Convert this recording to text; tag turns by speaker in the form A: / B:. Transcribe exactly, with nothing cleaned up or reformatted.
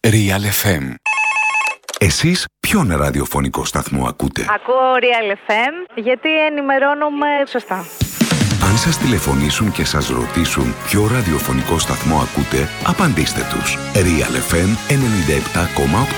A: Real εφ εμ.
B: Εσείς ποιον ραδιοφωνικό σταθμό ακούτε?
C: Ακούω Real εφ εμ γιατί ενημερώνομαι σωστά.
B: Αν σας τηλεφωνήσουν και σας ρωτήσουν ποιο ραδιοφωνικό σταθμό ακούτε, απαντήστε τους. Real εφ εμ ενενήντα επτά κόμμα οκτώ.